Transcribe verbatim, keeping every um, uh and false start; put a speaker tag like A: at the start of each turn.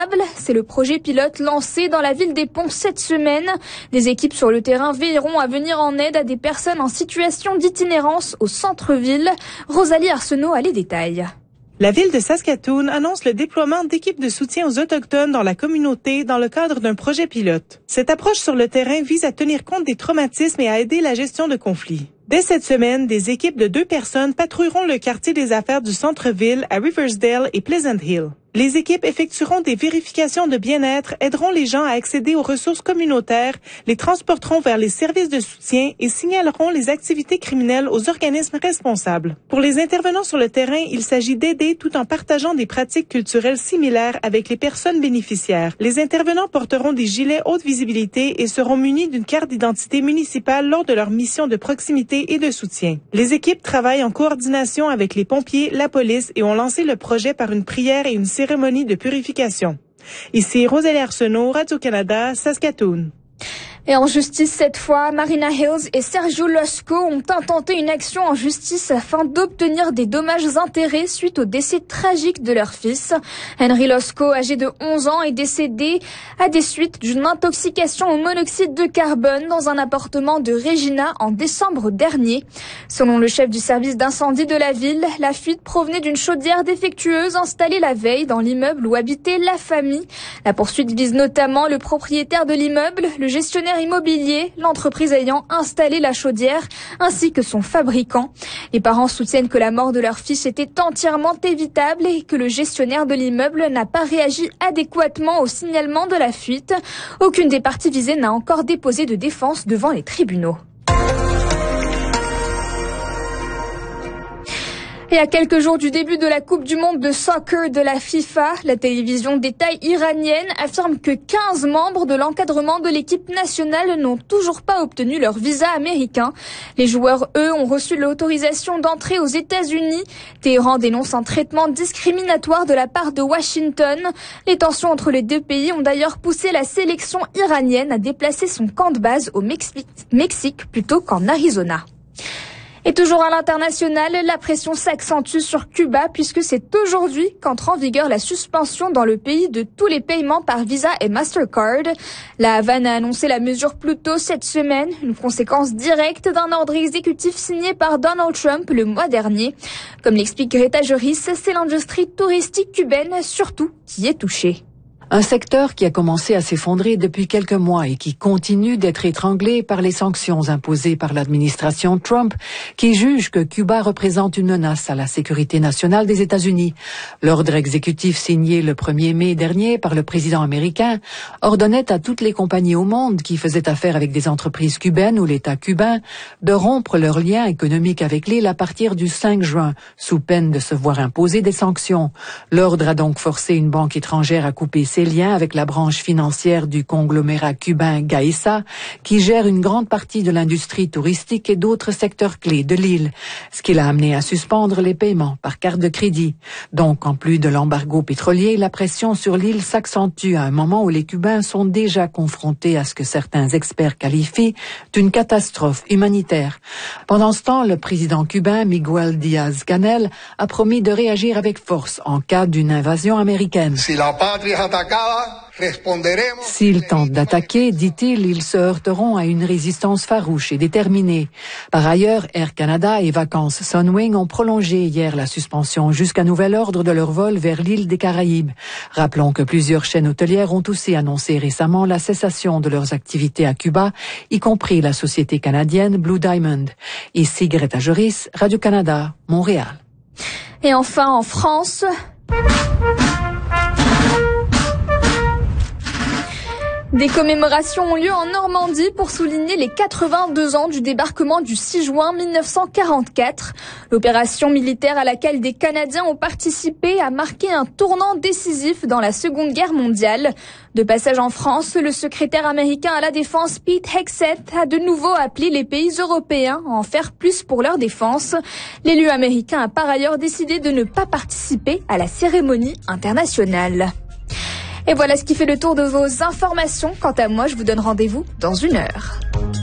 A: C'est le projet pilote lancé dans la ville des Ponts cette semaine. Des équipes sur le terrain veilleront à venir en aide à des personnes en situation d'itinérance au centre-ville. Rosalie Arsenault a les détails.
B: La ville de Saskatoon annonce le déploiement d'équipes de soutien aux Autochtones dans la communauté dans le cadre d'un projet pilote. Cette approche sur le terrain vise à tenir compte des traumatismes et à aider la gestion de conflits. Dès cette semaine, des équipes de deux personnes patrouilleront le quartier des affaires du centre-ville à Riversdale et Pleasant Hill. Les équipes effectueront des vérifications de bien-être, aideront les gens à accéder aux ressources communautaires, les transporteront vers les services de soutien et signaleront les activités criminelles aux organismes responsables. Pour les intervenants sur le terrain, il s'agit d'aider tout en partageant des pratiques culturelles similaires avec les personnes bénéficiaires. Les intervenants porteront des gilets haute visibilité et seront munis d'une carte d'identité municipale lors de leur mission de proximité et de soutien. Les équipes travaillent en coordination avec les pompiers, la police et ont lancé le projet par une prière et une cérémonie de purification. Ici Rosalie Arsenault, Radio-Canada, Saskatoon.
A: Et en justice cette fois, Marina Hills et Sergio Losco ont intenté une action en justice afin d'obtenir des dommages-intérêts suite au décès tragique de leur fils. Henry Losco, âgé de onze ans, est décédé à des suites d'une intoxication au monoxyde de carbone dans un appartement de Regina en décembre dernier. Selon le chef du service d'incendie de la ville, la fuite provenait d'une chaudière défectueuse installée la veille dans l'immeuble où habitait la famille. La poursuite vise notamment le propriétaire de l'immeuble, le gestionnaire immobilier, l'entreprise ayant installé la chaudière, ainsi que son fabricant. Les parents soutiennent que la mort de leur fils était entièrement évitable et que le gestionnaire de l'immeuble n'a pas réagi adéquatement au signalement de la fuite. Aucune des parties visées n'a encore déposé de défense devant les tribunaux. Et à quelques jours du début de la Coupe du monde de soccer de la FIFA, la télévision d'État iranienne affirme que quinze membres de l'encadrement de l'équipe nationale n'ont toujours pas obtenu leur visa américain. Les joueurs, eux, ont reçu l'autorisation d'entrer aux États-Unis. Téhéran dénonce un traitement discriminatoire de la part de Washington. Les tensions entre les deux pays ont d'ailleurs poussé la sélection iranienne à déplacer son camp de base au Mexique, Mexique plutôt qu'en Arizona. Et toujours à l'international, la pression s'accentue sur Cuba puisque c'est aujourd'hui qu'entre en vigueur la suspension dans le pays de tous les paiements par Visa et Mastercard. La Havane a annoncé la mesure plus tôt cette semaine, une conséquence directe d'un ordre exécutif signé par Donald Trump le mois dernier. Comme l'explique Greta Joris, c'est l'industrie touristique cubaine surtout qui est touchée.
C: Un secteur qui a commencé à s'effondrer depuis quelques mois et qui continue d'être étranglé par les sanctions imposées par l'administration Trump, qui juge que Cuba représente une menace à la sécurité nationale des États-Unis. L'ordre exécutif signé le premier mai dernier par le président américain ordonnait à toutes les compagnies au monde qui faisaient affaire avec des entreprises cubaines ou l'État cubain de rompre leurs liens économiques avec l'île à partir du cinq juin, sous peine de se voir imposer des sanctions. L'ordre a donc forcé une banque étrangère à couper ses liens avec la branche financière du conglomérat cubain Gaïsa, qui gère une grande partie de l'industrie touristique et d'autres secteurs clés de l'île, ce qui l'a amené à suspendre les paiements par carte de crédit. Donc, en plus de l'embargo pétrolier, la pression sur l'île s'accentue à un moment où les Cubains sont déjà confrontés à ce que certains experts qualifient d'une catastrophe humanitaire. Pendant ce temps, le président cubain Miguel Díaz-Canel a promis de réagir avec force en cas d'une invasion américaine.
D: Si la patria
C: S'ils tentent d'attaquer, dit-il, ils se heurteront à une résistance farouche et déterminée. Par ailleurs, Air Canada et Vacances Sunwing ont prolongé hier la suspension jusqu'à nouvel ordre de leur vol vers l'île des Caraïbes. Rappelons que plusieurs chaînes hôtelières ont aussi annoncé récemment la cessation de leurs activités à Cuba, y compris la société canadienne Blue Diamond. Ici Greta Joris, Radio-Canada, Montréal.
A: Et enfin, en France... Des commémorations ont lieu en Normandie pour souligner les quatre-vingt-deux ans du débarquement du six juin mille neuf cent quarante-quatre. L'opération militaire à laquelle des Canadiens ont participé a marqué un tournant décisif dans la Seconde Guerre mondiale. De passage en France, le secrétaire américain à la Défense Pete Hegseth a de nouveau appelé les pays européens à en faire plus pour leur défense. L'élu américain a par ailleurs décidé de ne pas participer à la cérémonie internationale. Et voilà ce qui fait le tour de vos informations. Quant à moi, je vous donne rendez-vous dans une heure.